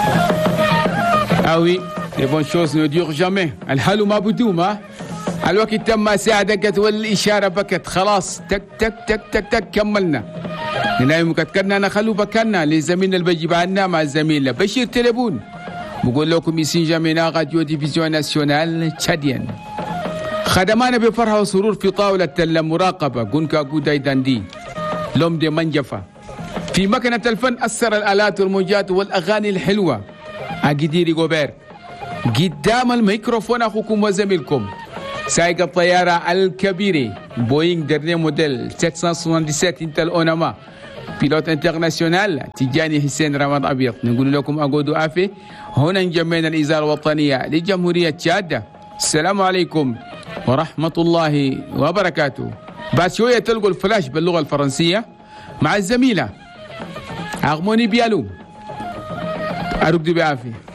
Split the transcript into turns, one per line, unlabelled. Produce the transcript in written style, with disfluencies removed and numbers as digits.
Ah oui, les bonnes choses ne durent jamais. الحال ما بدوم ها. الوقت تم ساعة دقت والإشارة بكت خلاص تك تك تك تك تك كملنا. نلاقي مكتكرنا نخلو بكرنا لزميلنا اللي بيجيب عنا مع زميلنا بشير تليفون. بقول لكم يسين جميعنا راديو ديفيزيون ناسيونال تشاديان. خدمانا بفرحة وسرور في طاولة المراقبة جونكا جودا داندي. لوم دي منجفة. في مكنة الفن أثر الآلات والموجات والأغاني الحلوة. أجديري غوبير. قدام الميكروفون أخوكم وزميلكم. سائق الطيارة الكبيرة بوينغ درني موديل 777 انتل اوناما بيلوت انترناسيونال تجاني حسين رمضان أبيض. نقول لكم أقودوا عافية. هنا نجمعنا الإذاعة الوطنية لجمهورية تشاد. السلام عليكم ورحمة الله وبركاته. بعد شوية تلقوا الفلاش باللغة الفرنسية مع الزميلة أغموني بيالو. أرقدوا بعافية.